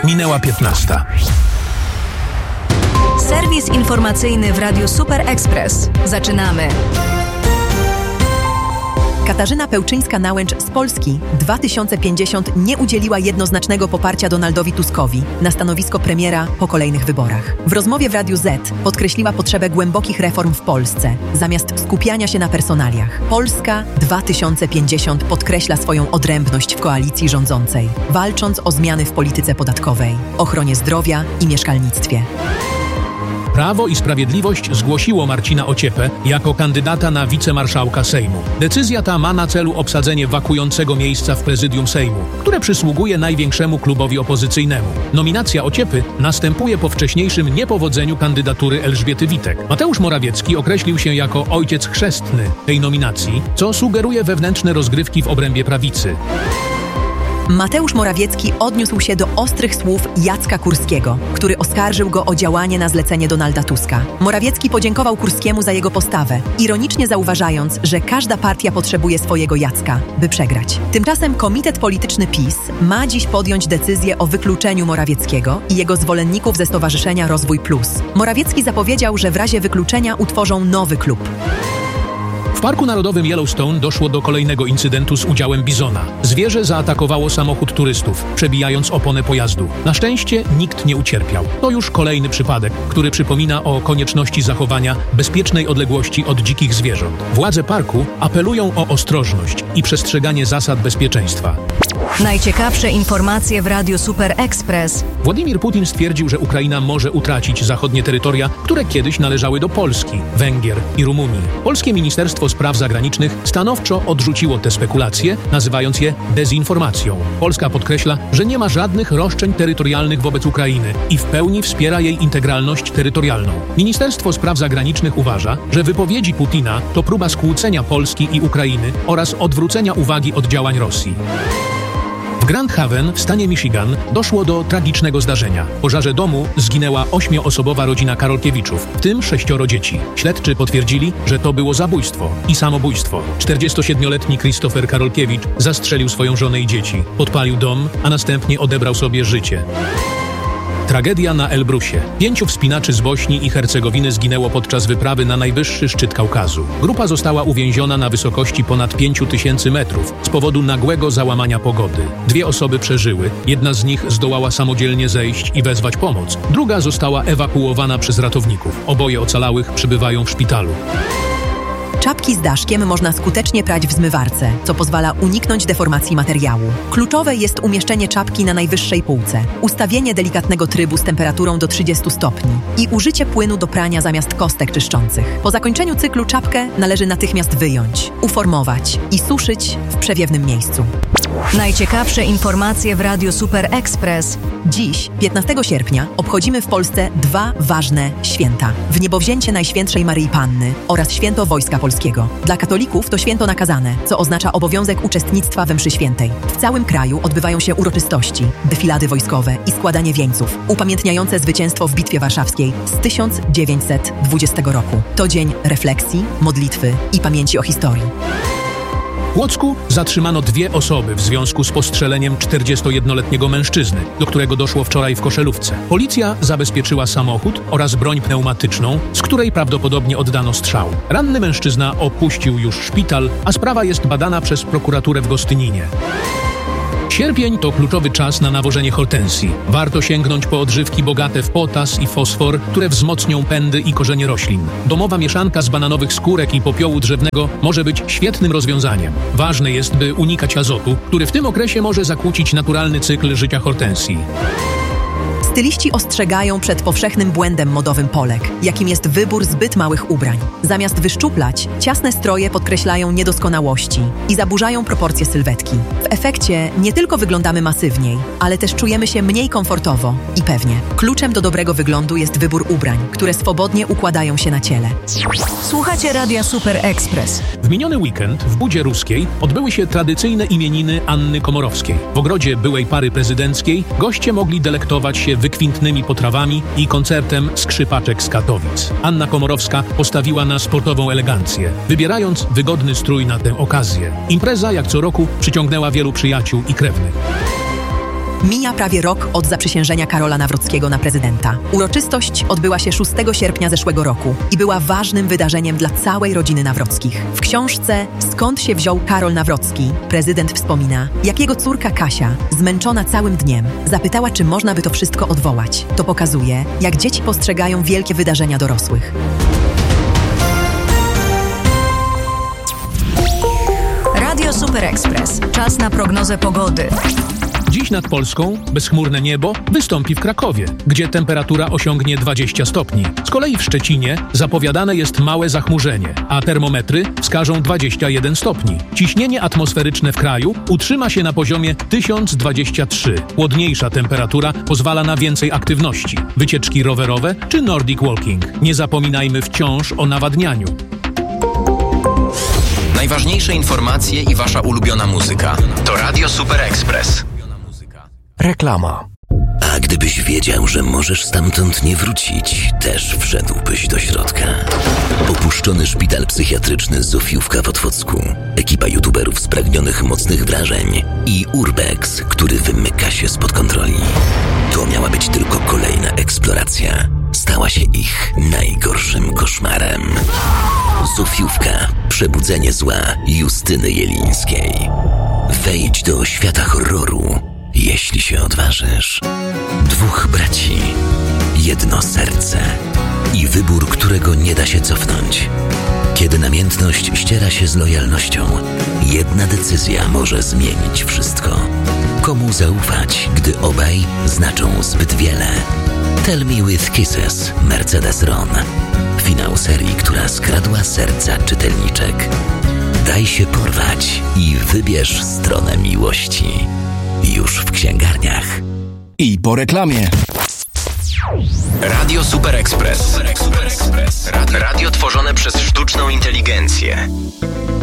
Minęła 15. Serwis informacyjny w Radiu Super Express. Zaczynamy. Katarzyna Pełczyńska-Nałęcz z Polski 2050 nie udzieliła jednoznacznego poparcia Donaldowi Tuskowi na stanowisko premiera po kolejnych wyborach. W rozmowie w Radiu Z podkreśliła potrzebę głębokich reform w Polsce, zamiast skupiania się na personaliach. Polska 2050 podkreśla swoją odrębność w koalicji rządzącej, walcząc o zmiany w polityce podatkowej, ochronie zdrowia i mieszkalnictwie. Prawo i Sprawiedliwość zgłosiło Marcina Ociepę jako kandydata na wicemarszałka Sejmu. Decyzja ta ma na celu obsadzenie wakującego miejsca w prezydium Sejmu, które przysługuje największemu klubowi opozycyjnemu. Nominacja Ociepy następuje po wcześniejszym niepowodzeniu kandydatury Elżbiety Witek. Mateusz Morawiecki określił się jako ojciec chrzestny tej nominacji, co sugeruje wewnętrzne rozgrywki w obrębie prawicy. Mateusz Morawiecki odniósł się do ostrych słów Jacka Kurskiego, który oskarżył go o działanie na zlecenie Donalda Tuska. Morawiecki podziękował Kurskiemu za jego postawę, ironicznie zauważając, że każda partia potrzebuje swojego Jacka, by przegrać. Tymczasem Komitet Polityczny PiS ma dziś podjąć decyzję o wykluczeniu Morawieckiego i jego zwolenników ze Stowarzyszenia Rozwój Plus. Morawiecki zapowiedział, że w razie wykluczenia utworzą nowy klub. W Parku Narodowym Yellowstone doszło do kolejnego incydentu z udziałem bizona. Zwierzę zaatakowało samochód turystów, przebijając oponę pojazdu. Na szczęście nikt nie ucierpiał. To już kolejny przypadek, który przypomina o konieczności zachowania bezpiecznej odległości od dzikich zwierząt. Władze parku apelują o ostrożność i przestrzeganie zasad bezpieczeństwa. Najciekawsze informacje w Radiu Super Express. Władimir Putin stwierdził, że Ukraina może utracić zachodnie terytoria, które kiedyś należały do Polski, Węgier i Rumunii. Polskie Ministerstwo Spraw Zagranicznych stanowczo odrzuciło te spekulacje, nazywając je dezinformacją. Polska podkreśla, że nie ma żadnych roszczeń terytorialnych wobec Ukrainy i w pełni wspiera jej integralność terytorialną. Ministerstwo Spraw Zagranicznych uważa, że wypowiedzi Putina to próba skłócenia Polski i Ukrainy oraz odwrócenia uwagi od działań Rosji. W Grand Haven w stanie Michigan doszło do tragicznego zdarzenia. W pożarze domu zginęła 8-osobowa rodzina Karolkiewiczów, w tym 6 dzieci. Śledczy potwierdzili, że to było zabójstwo i samobójstwo. 47-letni Christopher Karolkiewicz zastrzelił swoją żonę i dzieci, podpalił dom, a następnie odebrał sobie życie. Tragedia na Elbrusie. 5 wspinaczy z Bośni i Hercegowiny zginęło podczas wyprawy na najwyższy szczyt Kaukazu. Grupa została uwięziona na wysokości ponad 5000 metrów z powodu nagłego załamania pogody. 2 osoby przeżyły, jedna z nich zdołała samodzielnie zejść i wezwać pomoc. Druga została ewakuowana przez ratowników. Oboje ocalałych przebywają w szpitalu. Czapki z daszkiem można skutecznie prać w zmywarce, co pozwala uniknąć deformacji materiału. Kluczowe jest umieszczenie czapki na najwyższej półce, ustawienie delikatnego trybu z temperaturą do 30 stopni i użycie płynu do prania zamiast kostek czyszczących. Po zakończeniu cyklu czapkę należy natychmiast wyjąć, uformować i suszyć w przewiewnym miejscu. Najciekawsze informacje w Radiu Super Express. Dziś, 15 sierpnia, obchodzimy w Polsce 2 ważne święta. Wniebowzięcie Najświętszej Maryi Panny oraz Święto Wojska Polskiego. Dla katolików to święto nakazane, co oznacza obowiązek uczestnictwa we mszy świętej. W całym kraju odbywają się uroczystości, defilady wojskowe i składanie wieńców, upamiętniające zwycięstwo w Bitwie Warszawskiej z 1920 roku. To dzień refleksji, modlitwy i pamięci o historii. W Łocku zatrzymano 2 osoby w związku z postrzeleniem 41-letniego mężczyzny, do którego doszło wczoraj w Koszelówce. Policja zabezpieczyła samochód oraz broń pneumatyczną, z której prawdopodobnie oddano strzał. Ranny mężczyzna opuścił już szpital, a sprawa jest badana przez prokuraturę w Gostyninie. Sierpień to kluczowy czas na nawożenie hortensji. Warto sięgnąć po odżywki bogate w potas i fosfor, które wzmocnią pędy i korzenie roślin. Domowa mieszanka z bananowych skórek i popiołu drzewnego może być świetnym rozwiązaniem. Ważne jest, by unikać azotu, który w tym okresie może zakłócić naturalny cykl życia hortensji. Styliści ostrzegają przed powszechnym błędem modowym Polek, jakim jest wybór zbyt małych ubrań. Zamiast wyszczuplać, ciasne stroje podkreślają niedoskonałości i zaburzają proporcje sylwetki. W efekcie nie tylko wyglądamy masywniej, ale też czujemy się mniej komfortowo i pewnie. Kluczem do dobrego wyglądu jest wybór ubrań, które swobodnie układają się na ciele. Słuchacie Radia Super Express. W miniony weekend w Budzie Ruskiej odbyły się tradycyjne imieniny Anny Komorowskiej. W ogrodzie byłej pary prezydenckiej goście mogli delektować się wykwintnymi potrawami i koncertem skrzypaczek z Katowic. Anna Komorowska postawiła na sportową elegancję, wybierając wygodny strój na tę okazję. Impreza, jak co roku, przyciągnęła wielu przyjaciół i krewnych. Mija prawie rok od zaprzysiężenia Karola Nawrockiego na prezydenta. Uroczystość odbyła się 6 sierpnia zeszłego roku i była ważnym wydarzeniem dla całej rodziny Nawrockich. W książce Skąd się wziął Karol Nawrocki prezydent wspomina, jak jego córka Kasia, zmęczona całym dniem, zapytała, czy można by to wszystko odwołać. To pokazuje, jak dzieci postrzegają wielkie wydarzenia dorosłych. Radio Super Express. Czas na prognozę pogody. Dziś nad Polską bezchmurne niebo wystąpi w Krakowie, gdzie temperatura osiągnie 20 stopni. Z kolei w Szczecinie zapowiadane jest małe zachmurzenie, a termometry wskażą 21 stopni. Ciśnienie atmosferyczne w kraju utrzyma się na poziomie 1023. Chłodniejsza temperatura pozwala na więcej aktywności, wycieczki rowerowe czy Nordic Walking. Nie zapominajmy wciąż o nawadnianiu. Najważniejsze informacje i wasza ulubiona muzyka to Radio Super Express. Reklama. A gdybyś wiedział, że możesz stamtąd nie wrócić, też wszedłbyś do środka. Opuszczony szpital psychiatryczny Zofiówka w Otwocku, ekipa youtuberów spragnionych mocnych wrażeń i Urbex, który wymyka się spod kontroli. To miała być tylko kolejna eksploracja. Stała się ich najgorszym koszmarem. Zofiówka. Przebudzenie zła Justyny Jelińskiej. Wejdź do świata horroru, jeśli się odważysz. 2 braci, 1 serce i wybór, którego nie da się cofnąć. Kiedy namiętność ściera się z lojalnością, jedna decyzja może zmienić wszystko. Komu zaufać, gdy obaj znaczą zbyt wiele? Tell Me With Kisses, Mercedes Ron. Finał serii, która skradła serca czytelniczek. Daj się porwać i wybierz stronę miłości. Już w księgarniach. I po reklamie. Radio Super Express. Radio tworzone przez sztuczną inteligencję.